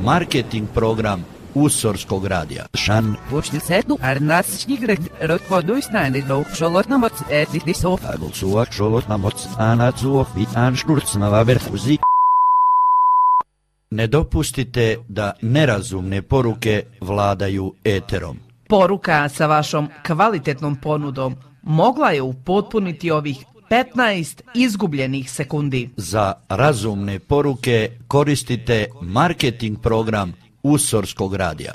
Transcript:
marketing program Usorskog radija. Šan. Počni sedu, arnas šigret, rotvodu snane do šolotna moc etiti sof. Agulsua šolotna moc anacuo pitan šturcnava verfuzi. Ne dopustite da nerazumne poruke vladaju eterom. Poruka sa vašom kvalitetnom ponudom mogla je upotpuniti ovih 15 izgubljenih sekundi. Za razumne poruke koristite marketing program Usorskog radija.